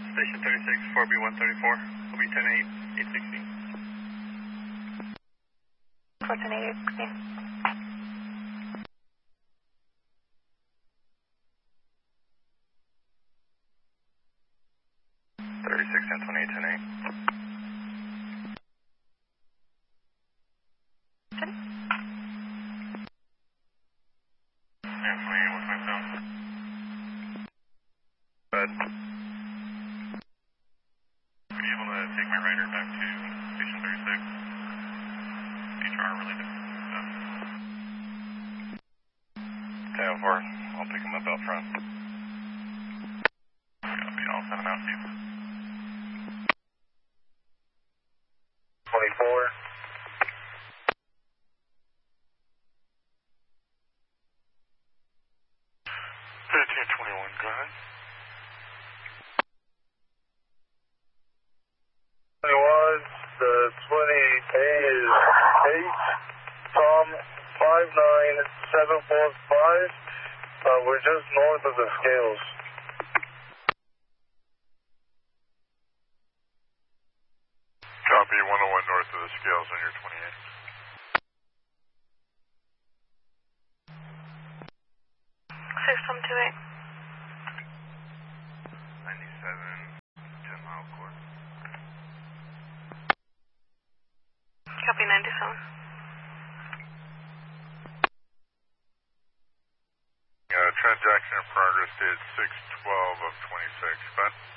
Station 36, 4B134. Will be 10-8, 816. 410-816. 36, 1028, 10-8. Bud. Are you able to take my rider back to Station 36? HR related stuff. 10-4, I'll pick him up out front. Copy, all 7 out, Steve. 24. 1321, go ahead. 21, the 20A is 8, Tom 59745. We're just north of the scales. Copy, 101 north of the scales on your 28. 6128. 97, 10 mile course. Copy 97. Transaction in progress date 6/12 of 26. Bud?